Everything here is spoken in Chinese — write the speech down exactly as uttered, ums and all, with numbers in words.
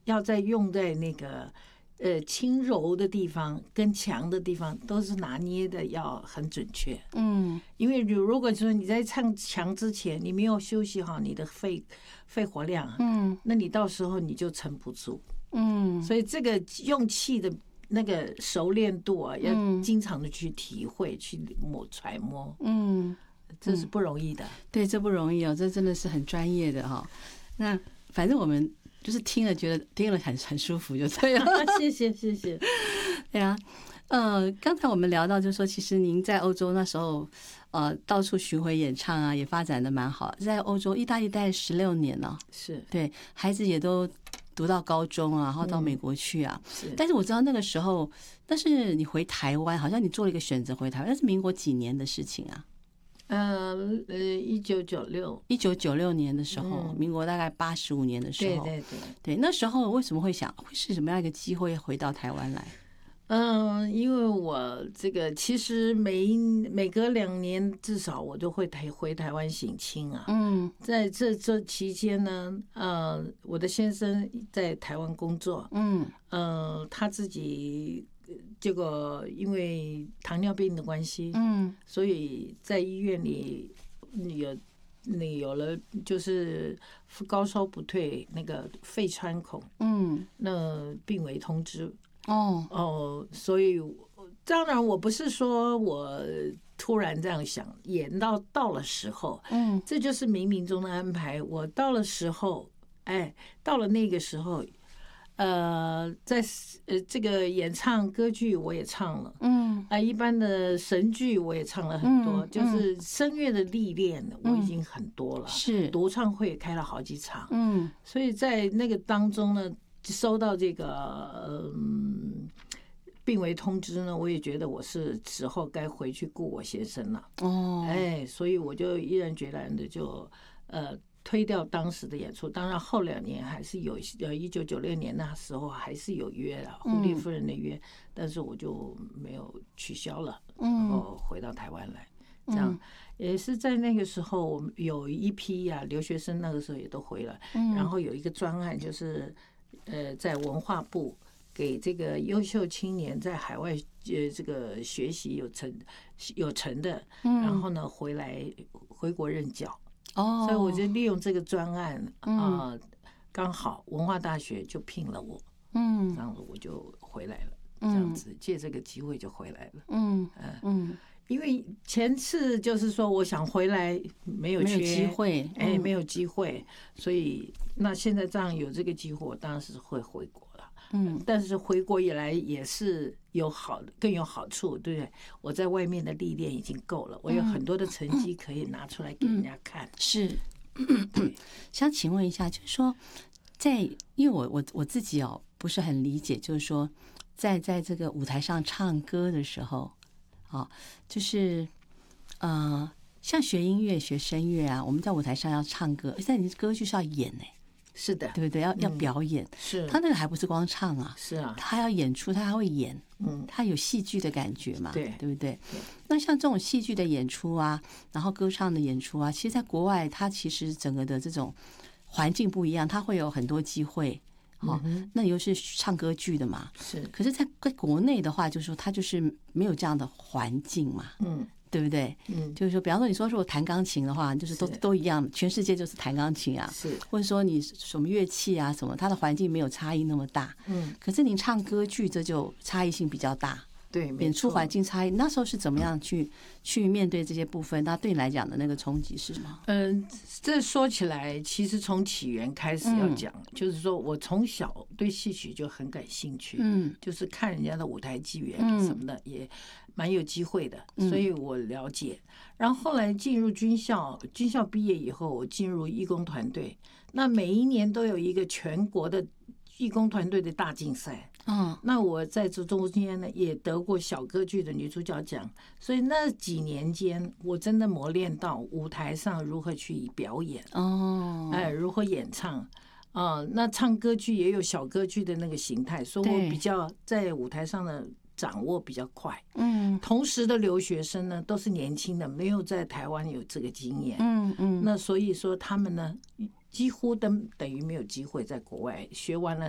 要在用在那个呃轻柔的地方跟强的地方，都是拿捏的要很准确。 嗯， 因为如果说你在唱强之前，你没有休息好你的肺肺活量，嗯，那你到时候你就撑不住。嗯，所以这个用气的那个熟练度啊，要经常的去体会、去摸揣摩。嗯，这是不容易的。 对，这不容易哦，这真的是很专业的哈。那反正我们就是听了，觉得听了很很舒服，就对了。 谢谢谢谢。 对啊，呃，刚才我们聊到，就是说，其实您在欧洲那时候，呃，到处巡回演唱啊，也发展的蛮好。在欧洲、意大利待十六年了， 是对，孩子也都读到高中啊，然后到美国去啊。 是， 但是我知道那个时候，但是你回台湾，好像你做了一个选择回台湾，那是民国几年的事情啊？ 呃呃，一九九六， 一九九六年的时候，民国大概八十五年的时候， 对对对， 对，那时候为什么会想，会是什么样一个机会回到台湾来？ 嗯，因为我这个其实每每隔两年至少我都会台回台湾省亲啊。嗯，在这这期间呢，呃，我的先生在台湾工作，嗯，呃，他自己这个因为糖尿病的关系，嗯，所以在医院里有那有了就是高烧不退，那个肺穿孔，嗯，那病危通知。哦哦，所以当然我不是说我突然这样想，演到到了时候，嗯，这就是冥冥中的安排。我到了时候，哎，到了那个时候，呃，在呃这个演唱歌剧我也唱了，嗯啊，一般的神剧我也唱了很多，嗯、就是声乐的历练我已经很多了，是独唱会开了好几场，嗯，所以在那个当中呢。收到这个嗯病危通知呢，我也觉得我是时候该回去顾我先生了。哦，哎，所以我就毅然决然的就呃推掉当时的演出。当然后两年还是有，呃，一九九六年那时候还是有约了蝴蝶夫人的约，但是我就没有取消了，然后回到台湾来。这样也是在那个时候，我们有一批呀、啊、留学生，那个时候也都回了，然后有一个专案就是。呃，在文化部给这个优秀青年在海外呃这个学习有成有成的，然后呢回来回国任教。哦，所以我就利用这个专案啊，刚好文化大学就聘了我，嗯，这样子我就回来了，这样子借这个机会就回来了。嗯嗯。因为前次就是说，我想回来没有缺机会， 哎，没有机会，所以那现在这样有这个机会，我当然是会回国了。嗯，但是回国以来也是有好的，更有好处，对不对？我在外面的历练已经够了，我有很多的成绩可以拿出来给人家看。 是，想请问一下，就是说，在因为我我我自己哦不是很理解，就是说，在在这个舞台上唱歌的时候。哦，就是，呃，像学音乐、学声乐啊，我们在舞台上要唱歌，现在你歌剧是要演呢、欸， 是的， 对不对？要要表演，嗯、 是他那个还不是光唱啊， 是啊， 他还要演出，他还会演，嗯，他有戏剧的感觉嘛， 对， 对不对？那像这种戏剧的演出啊，然后歌唱的演出啊，其实在国外，它其实整个的这种环境不一样，它会有很多机会。哦，那你又是唱歌剧的嘛？ 是， 可是在在国内的话，就是说它就是没有这样的环境嘛，嗯，对不对？嗯，就是说，比方说你说如果弹钢琴的话，就是都都一样，全世界就是弹钢琴啊， 是， 或者说你什么乐器啊什么，它的环境没有差异那么大，嗯，可是您唱歌剧这就差异性比较大。 对， 演出环境差异，那时候是怎么样去去面对这些部分？那对你来讲的那个冲击是什么？ 嗯，这说起来，其实从起源开始要讲，嗯、就是说我从小对戏曲就很感兴趣，嗯，就是看人家的舞台剧演什么的，嗯、也蛮有机会的，所以我了解。然后后来进入军校，军校毕业以后，我进入义工团队，那每一年都有一个全国的义工团队的大竞赛。嗯，那我在这中间呢，也得过小歌剧的女主角奖，所以那几年间，我真的磨练到舞台上如何去表演哦，哎，如何演唱啊、呃。那唱歌剧也有小歌剧的那个形态，所以我比较在舞台上的掌握比较快。嗯，同时的留学生呢都是年轻的，没有在台湾有这个经验。嗯嗯，那所以说他们呢几乎等等于没有机会在国外学完了。